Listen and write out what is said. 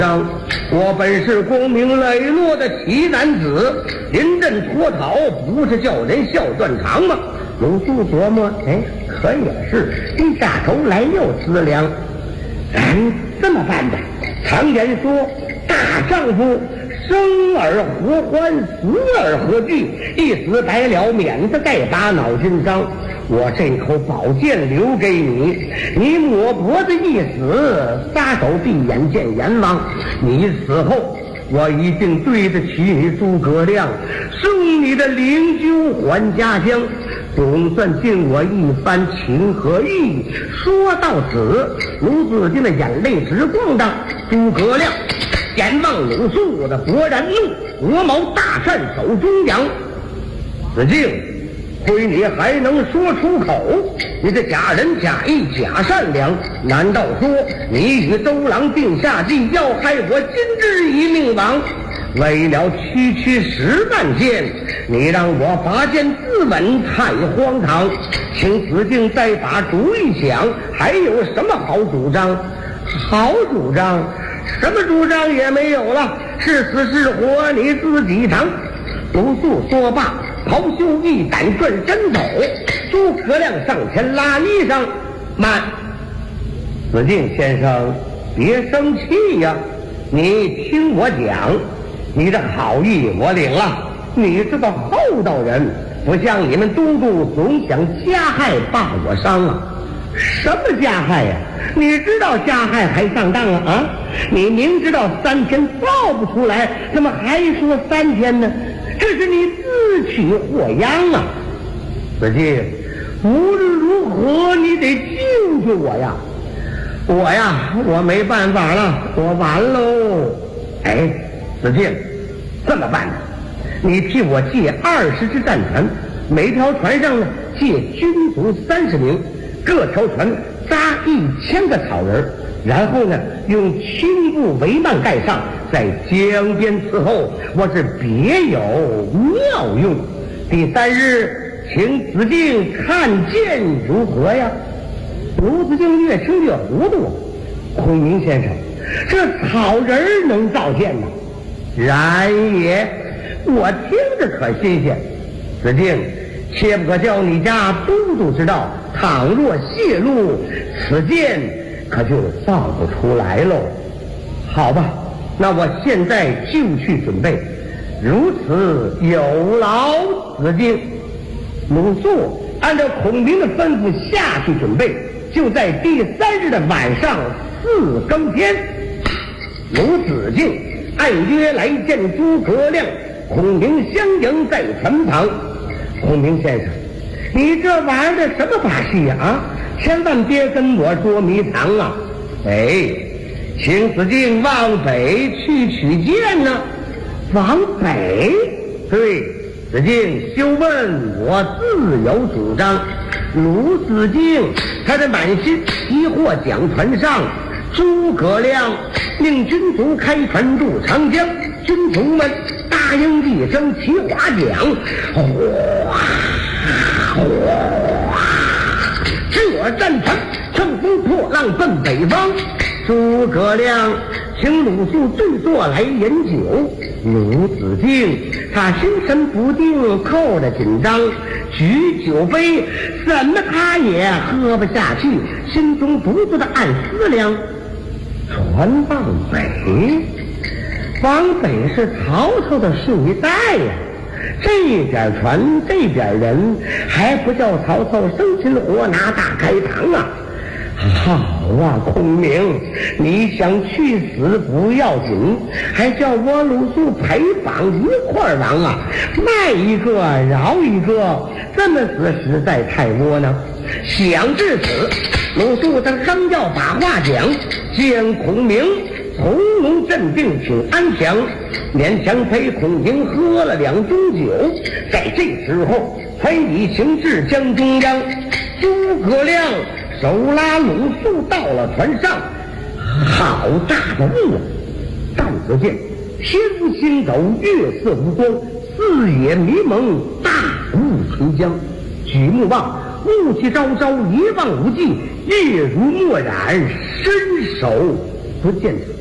我本是功名磊落的奇男子，临阵脱逃，不是叫人笑断肠吗？鲁肃琢磨，可也是，低下头来又思量，这么办吧。常言说，大丈夫生而何欢，死而何惧？一死百了，免得再把脑筋伤。我这口宝剑留给你，你抹脖子一死，撒手闭眼见阎王。你死后，我一定对得起你诸葛亮，送你的灵柩还家乡，总算尽我一番情和义。说到此，鲁子敬的眼泪直咣当。诸葛亮眼望鲁肃的勃然怒，鹅毛大扇手中扬。子敬，亏你还能说出口，你这假仁假义假善良，难道说你与周郎定下计，要害我今日一命亡？为了区区10万箭，你让我拔剑自刎，太荒唐。请子敬再把主意想，还有什么好主张？好主张？什么主张也没有了，是死是活你自己尝。鲁肃说罢，袍袖一展，转身走。诸葛亮上前拉衣裳，慢，子敬先生，别生气呀！你听我讲，你的好意我领了。你是个厚道人，不像你们都督总想加害罢我伤啊！什么加害呀？你知道加害还上当啊？你明知道3天报不出来，怎么还说3天呢？这是你自取祸殃啊！子敬，无论如何你得救救我呀！我没办法了，我完喽！子敬，这么办呢？你替我借20只战船，每条船上呢借军卒30名，各条船扎1000个草人，然后呢用青布帷幔盖上，在江边伺候，我是别有妙用。第3日，请子敬看见如何呀？鲁子敬越听越糊涂。孔明先生，这草人能造箭吗？然也，我听着可新鲜。子敬，切不可叫你家都督知道，倘若泄露，此箭可就造不出来喽。好吧，那我现在就去准备，如此有劳子敬。鲁肃按照孔明的吩咐下去准备，就在第3日的晚上4更天，鲁子敬按约来见诸葛亮，孔明相迎在船旁。孔明先生，你这玩的什么把戏啊？千万别跟我捉迷藏啊！请子敬往北去取剑呢。往北？对，子敬休问，我自有主张。鲁子敬他的满心疑惑讲船上，诸葛亮命军卒开船入长江，军卒们大应一声齐划桨，这战船乘风破浪奔北方。诸葛亮请鲁肃对坐来饮酒，鲁子敬他心神不定，扣着紧张，举酒杯怎么他也喝不下去，心中不住的暗思量：船往北是曹操的睡袋呀，这点船这点人，还不叫曹操生擒活拿大开膛啊！好啊，孔明，你想去死不要紧，还叫我鲁肃陪绑一块亡啊！卖一个饶一个，这么死实在太窝囊。想至此，鲁肃他刚要把话讲，见孔明从容镇定挺安详，勉强陪孔明喝了2盅酒。在这时候，才已行至江中央，诸葛亮手拉鲁肃到了船上。好大的雾啊！但可见天无星斗，月色无光，四野迷蒙，大雾垂江。举目望，雾气昭昭，一望无际，夜如墨染，伸手不见底。